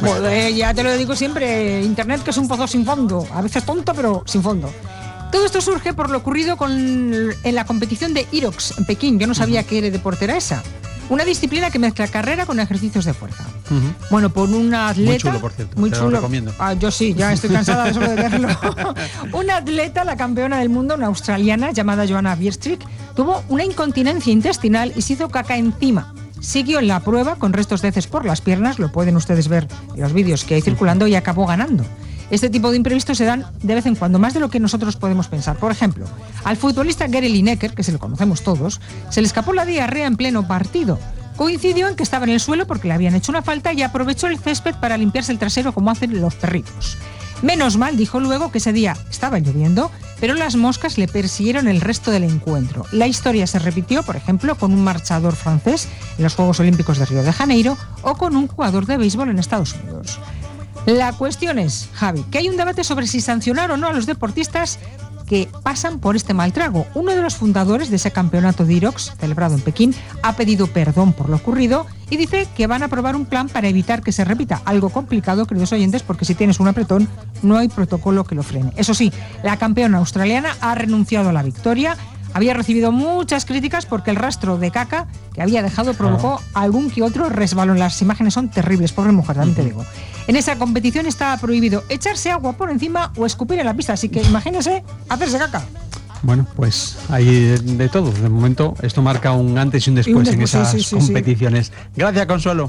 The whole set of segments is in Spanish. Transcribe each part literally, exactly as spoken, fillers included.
Joder, ya te lo digo siempre, Internet que es un pozo sin fondo, a veces tonto pero sin fondo. Todo esto surge por lo ocurrido con, en la competición de Irox en Pekín. Yo no sabía uh-huh. qué deporte era esa. Una disciplina que mezcla carrera con ejercicios de fuerza. Uh-huh. Bueno, por una atleta... Muy chulo, por cierto. Muy te chulo. Lo recomiendo. Ah, yo sí, ya estoy cansada de solo de verlo. Una atleta, la campeona del mundo, una australiana llamada Joanna Bierstrick, tuvo una incontinencia intestinal y se hizo caca encima. Siguió en la prueba con restos de heces por las piernas, lo pueden ustedes ver en los vídeos que hay circulando, y acabó ganando. Este tipo de imprevistos se dan de vez en cuando, más de lo que nosotros podemos pensar. Por ejemplo, al futbolista Gary Lineker, que se lo conocemos todos, se le escapó la diarrea en pleno partido. Coincidió en que estaba en el suelo porque le habían hecho una falta y aprovechó el césped para limpiarse el trasero como hacen los perritos. Menos mal, dijo luego, que ese día estaba lloviendo, pero las moscas le persiguieron el resto del encuentro. La historia se repitió, por ejemplo, con un marchador francés en los Juegos Olímpicos de Río de Janeiro o con un jugador de béisbol en Estados Unidos. La cuestión es, Javi, que hay un debate sobre si sancionar o no a los deportistas que pasan por este mal trago. Uno de los fundadores de ese campeonato de Irox, celebrado en Pekín, ha pedido perdón por lo ocurrido y dice que van a aprobar un plan para evitar que se repita. Algo complicado, queridos oyentes, porque si tienes un apretón, no hay protocolo que lo frene. Eso sí, la campeona australiana ha renunciado a la victoria. Había recibido muchas críticas porque el rastro de caca que había dejado provocó algún que otro resbalón. Las imágenes son terribles, pobre mujer, también te digo. En esa competición está prohibido echarse agua por encima o escupir en la pista, así que imagínese hacerse caca. Bueno, pues hay de, de todo. De momento esto marca un antes y un después, y un después en esas sí, sí, sí, competiciones. Sí. Gracias, Consuelo.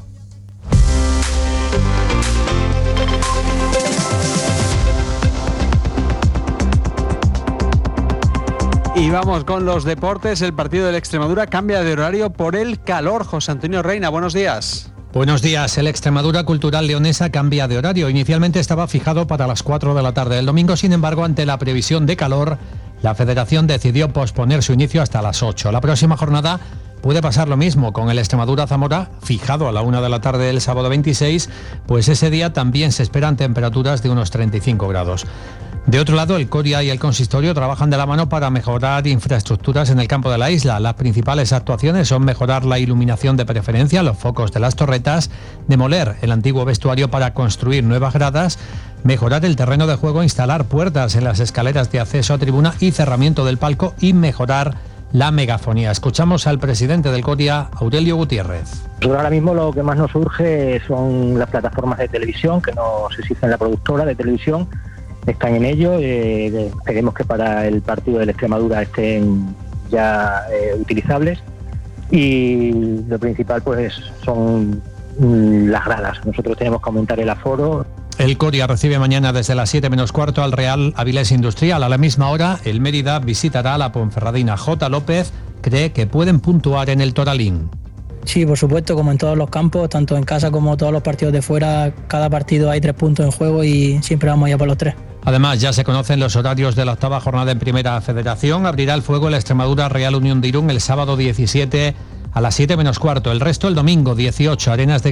Y vamos con los deportes. El partido del Extremadura cambia de horario por el calor. José Antonio Reina, buenos días. Buenos días. El Extremadura Cultural Leonesa cambia de horario. Inicialmente estaba fijado para las cuatro de la tarde del domingo. Sin embargo, ante la previsión de calor, la Federación decidió posponer su inicio hasta las ocho. La próxima jornada puede pasar lo mismo con el Extremadura Zamora, fijado a la una de la tarde del sábado veintiséis, pues ese día también se esperan temperaturas de unos treinta y cinco grados. De otro lado, el Coria y el Consistorio trabajan de la mano para mejorar infraestructuras en el campo de la isla. Las principales actuaciones son mejorar la iluminación de preferencia, los focos de las torretas, demoler el antiguo vestuario para construir nuevas gradas, mejorar el terreno de juego, instalar puertas en las escaleras de acceso a tribuna y cerramiento del palco y mejorar la megafonía. Escuchamos al presidente del Coria, Aurelio Gutiérrez. Ahora mismo lo que más nos surge son las plataformas de televisión que nos exigen la productora de televisión. Están en ello, eh, esperemos que para el partido de la Extremadura estén ya eh, utilizables, y lo principal pues son mm, las gradas. Nosotros tenemos que aumentar el aforo. El Coria recibe mañana desde las siete menos cuarto al Real Avilés Industrial. A la misma hora, el Mérida visitará a la Ponferradina. J. López cree que pueden puntuar en el Toralín. Sí, por supuesto, como en todos los campos, tanto en casa como todos los partidos de fuera, cada partido hay tres puntos en juego y siempre vamos allá por los tres. Además, ya se conocen los horarios de la octava jornada en Primera Federación. Abrirá el fuego la Extremadura Real Unión de Irún el sábado diecisiete a las siete menos cuarto. El resto el domingo dieciocho, Arenas de